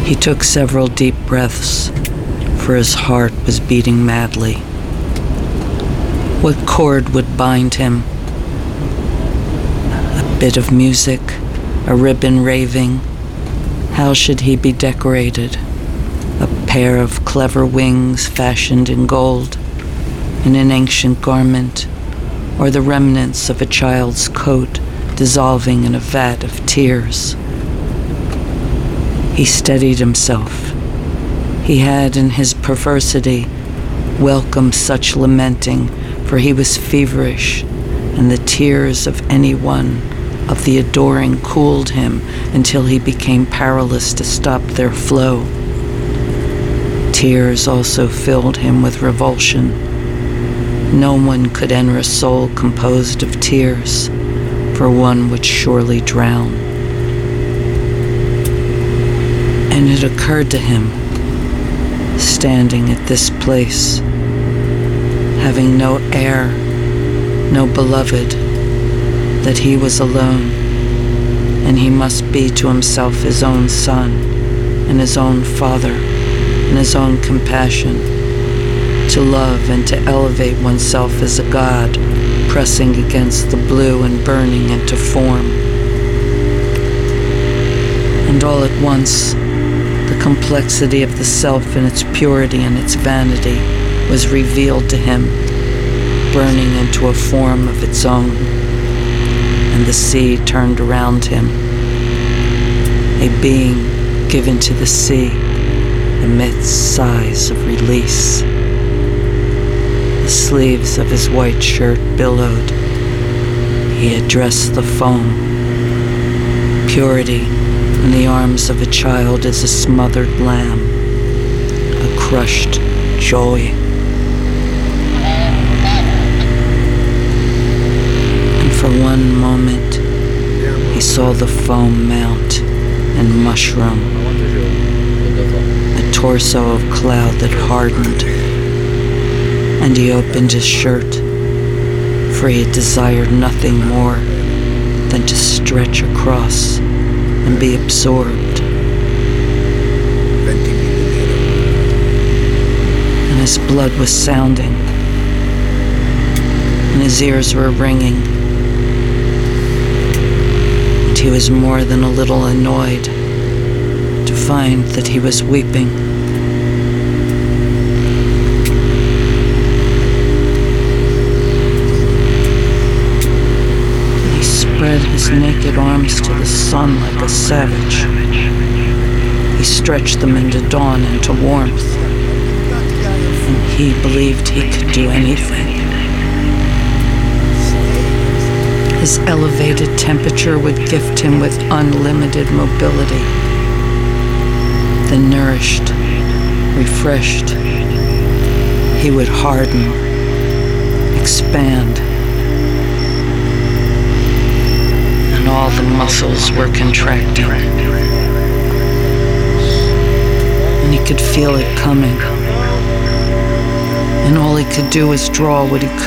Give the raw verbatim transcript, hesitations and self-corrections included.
He took several deep breaths, for his heart was beating madly. What cord would bind him? A bit of music, a ribbon raving. How should he be decorated? A pair of clever wings fashioned in gold, in an ancient garment, or the remnants of a child's coat dissolving in a vat of tears. He steadied himself. He had, in his perversity, welcomed such lamenting, for he was feverish, and the tears of any one of the adoring cooled him until he became powerless to stop their flow. Tears also filled him with revulsion. No one could enter a soul composed of tears, for one would surely drown. And it occurred to him, standing at this place, having no heir, no beloved, that he was alone, and he must be to himself his own son, and his own father, and his own compassion, to love and to elevate oneself as a god, pressing against the blue and burning into form. And all at once, the complexity of the self and its purity and its vanity was revealed to him, burning into a form of its own. And the sea turned around him, a being given to the sea amidst sighs of release. The sleeves of his white shirt billowed. He addressed the foam. Purity in the arms of a child is a smothered lamb, a crushed joy. And for one moment, he saw the foam mount and mushroom, a torso of cloud that hardened, and he opened his shirt, for he had desired nothing more than to stretch across and be absorbed. And his blood was sounding, and his ears were ringing, and he was more than a little annoyed to find that he was weeping. Spread his naked arms to the sun like a savage. He stretched them into dawn, into warmth, and he believed he could do anything. His elevated temperature would gift him with unlimited mobility. Then nourished, refreshed, he would harden, expand, and all the muscles were contracting. And he could feel it coming. And all he could do was draw what he